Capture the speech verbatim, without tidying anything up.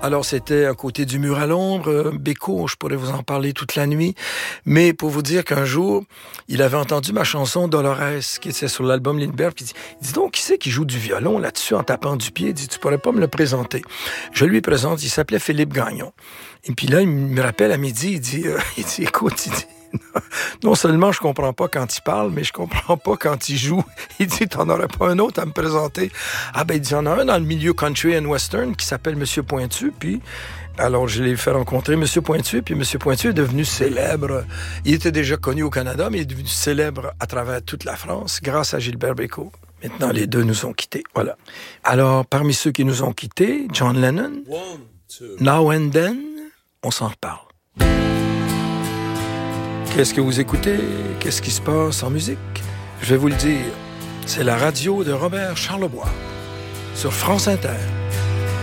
Alors, c'était à côté du mur à l'ombre. Bécaud, je pourrais vous en parler toute la nuit. Mais pour vous dire qu'un jour, il avait entendu ma chanson Dolores, qui était sur l'album Lindbergh, puis il dit, il dit donc, qui c'est qui joue du violon là-dessus en tapant du pied? Il dit, tu pourrais pas me le présenter? Je lui présente, il s'appelait Philippe Gagnon. Et puis là, il me rappelle à midi, il dit, euh, il dit écoute, il dit, non seulement je comprends pas quand il parle, mais je comprends pas quand il joue. Il dit, t'en aurais pas un autre à me présenter? Ah ben, il dit, il y en a un dans le milieu country and western qui s'appelle Monsieur Pointu, puis alors je l'ai fait rencontrer Monsieur Pointu, puis Monsieur Pointu est devenu célèbre. Il était déjà connu au Canada, mais il est devenu célèbre à travers toute la France grâce à Gilbert Bécaud. Maintenant, les deux nous ont quittés, voilà. Alors, parmi ceux qui nous ont quittés, John Lennon, One, two. Now and Then, on s'en reparle. Qu'est-ce que vous écoutez? Qu'est-ce qui se passe en musique? Je vais vous le dire. C'est la radio de Robert Charlebois sur France Inter.